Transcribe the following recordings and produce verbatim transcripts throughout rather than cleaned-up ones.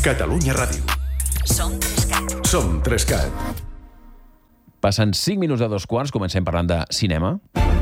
Catalunya Ràdio. Som Trescat. Som Trescat. Passen cinc minuts de dos quarts, comencem parlant de cinema.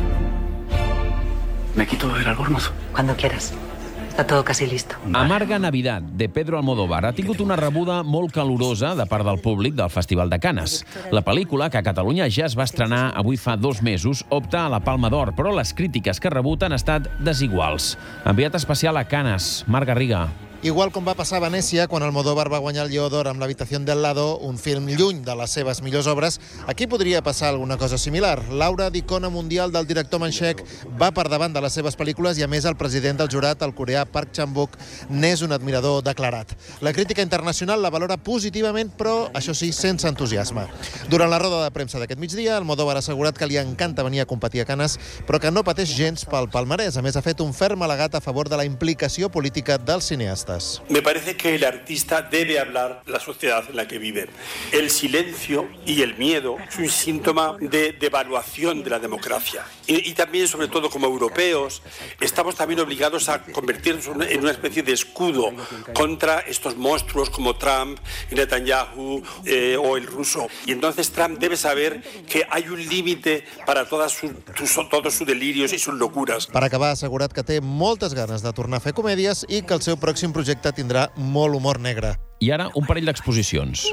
¿Me quito el albornoz? Cuando quieras. Está todo casi listo. Amarga Navidad, de Pedro Almodóvar, ha tingut una rebuda molt calorosa de part del públic del Festival de Canes. La pel·lícula, que a Catalunya ja es va estrenar avui fa dos mesos, opta a la Palma d'Or, però les crítiques que ha rebut han estat desiguals. Enviat especial a Canes, Marc Garriga. Igual com va passar a Venècia, quan Almodóvar va guanyar el Lleó d'Or amb l'Habitació del Lado, un film lluny de les seves millors obres, aquí podria passar alguna cosa similar. L'aura d'icona mundial del director manxec va per davant de les seves pel·lícules i, a més, el president del jurat, el coreà Park Chan-wook, n'és un admirador declarat. La crítica internacional la valora positivament, però, això sí, sense entusiasme. Durant la roda de premsa d'aquest migdia, Almodóvar ha assegurat que li encanta venir a competir a Canes, però que no pateix gens pel palmarès. A més, ha fet un ferm al·legat a favor de la implicació política dels cineastes. Me parece que el artista debe hablar la sociedad en la que vive. El silencio y el miedo es un síntoma de devaluación de la democracia. Y, y también, sobre todo como europeos, estamos también obligados a convertirnos en una especie de escudo contra estos monstruos como Trump, Netanyahu eh, o el ruso. Y entonces Trump debe saber que hay un límite para todas sus, sus, todos sus delirios y sus locuras. Per acabar, ha assegurat que té moltes ganes de tornar a fer comèdies i que el seu pròxim projecte tindrà molt humor negre. I ara, un parell d'exposicions.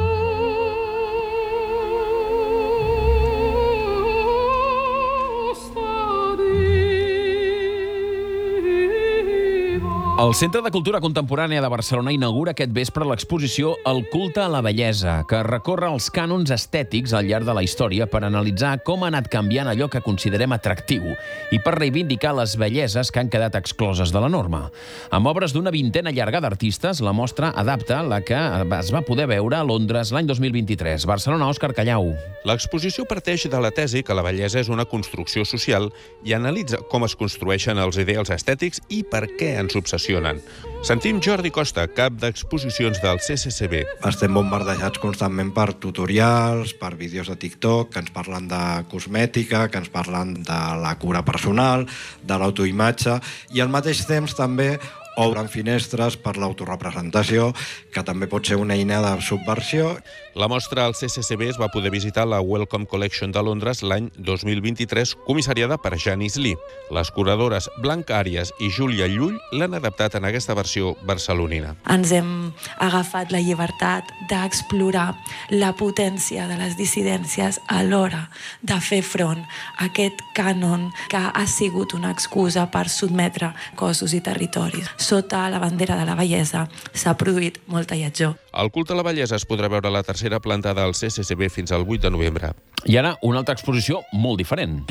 El Centre de Cultura Contemporània de Barcelona inaugura aquest vespre l'exposició El culte a la bellesa, que recorre els cànons estètics al llarg de la història per analitzar com ha anat canviant allò que considerem atractiu i per reivindicar les belleses que han quedat excloses de la norma. Amb obres d'una vintena llarga d'artistes, la mostra adapta la que es va poder veure a Londres l'any dos mil vint-i-tres. Barcelona, Òscar Callau. L'exposició parteix de la tesi que la bellesa és una construcció social i analitza com es construeixen els ideals estètics i per què ens obsessionen. Sentim Jordi Costa, cap d'exposicions del C C C B. Estem bombardejats constantment per tutorials, per vídeos de TikTok, que ens parlen de cosmètica, que ens parlen de la cura personal, de l'autoimatge, i al mateix temps també obren finestres per l'autorepresentació, que també pot ser una eina de subversió. La mostra al C C C B es va poder visitar la Wellcome Collection de Londres l'any dos mil vint-i-tres, comissariada per Janice Lee. Les curadores Blanca Àries i Júlia Llull l'han adaptat en aquesta versió barcelonina. Ens hem agafat la llibertat d'explorar la potència de les dissidències a l'hora de fer front a aquest cànon que ha sigut una excusa per sotmetre cossos i territoris. Sota la bandera de la bellesa s'ha produït molta lletjor. El culte a la bellesa es podrà veure a la tercera planta del C C C B fins al vuit de novembre. I ara, una altra exposició molt diferent.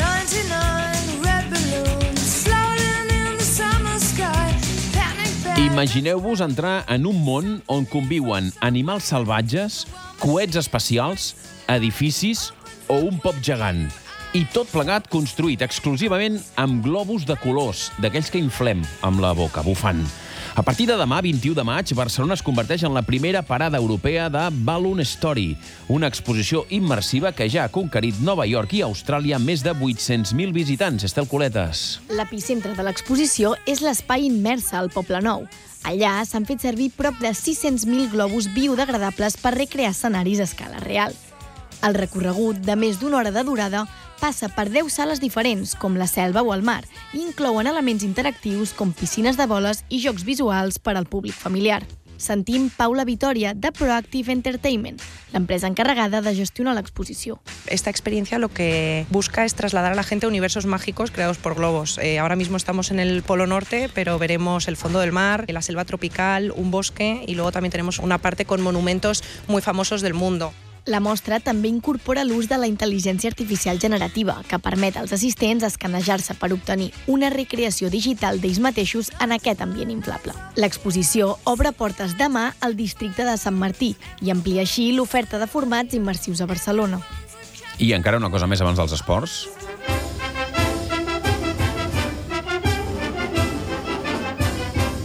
Imagineu-vos entrar en un món on conviuen animals salvatges, coets espacials, edificis o un pop gegant. I tot plegat construït exclusivament amb globus de colors, d'aquells que inflem amb la boca, bufant. A partir de demà, vint-i-u de maig, Barcelona es converteix en la primera parada europea de Balloon Story, una exposició immersiva que ja ha conquerit Nova York i Austràlia amb més de vuit-cents mil visitants. Estel Coletes. L'epicentre de l'exposició és l'espai Immersa al Poble Nou. Allà s'han fet servir prop de sis-cents mil globus biodegradables per recrear escenaris a escala real. El recorregut, de més d'una hora de durada, passa per deu sales diferents, com la selva o el mar, i inclouen elements interactius com piscines de boles i jocs visuals per al públic familiar. Sentim Paula Vitòria, de Proactive Entertainment, l'empresa encarregada de gestionar l'exposició. Esta experiencia lo que busca es trasladar a la gente a universos mágicos creados por globos. Eh, ahora mismo estamos en el Polo Norte, pero veremos el fondo del mar, la selva tropical, un bosque, y luego también tenemos una parte con monumentos muy famosos del mundo. La mostra també incorpora l'ús de la intel·ligència artificial generativa, que permet als assistents escanejar-se per obtenir una recreació digital d'ells mateixos en aquest ambient inflable. L'exposició obre portes demà al districte de Sant Martí i amplia així l'oferta de formats immersius a Barcelona. I encara una cosa més abans dels esports.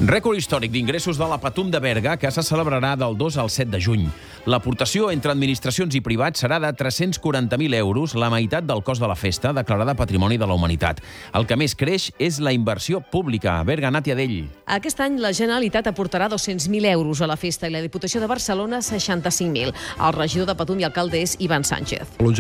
Rècord històric d'ingressos de la Patum de Berga, que se celebrarà del dos al set de juny. L'aportació entre administracions i privats serà de tres-cents quaranta mil euros, la meitat del cost de la festa, declarada Patrimoni de la Humanitat. El que més creix és la inversió pública. Berga, Nàtia Dell. Aquest any la Generalitat aportarà dos-cents mil euros a la festa i la Diputació de Barcelona seixanta-cinc mil. El regidor de Patum i alcalde és Ivan Sánchez.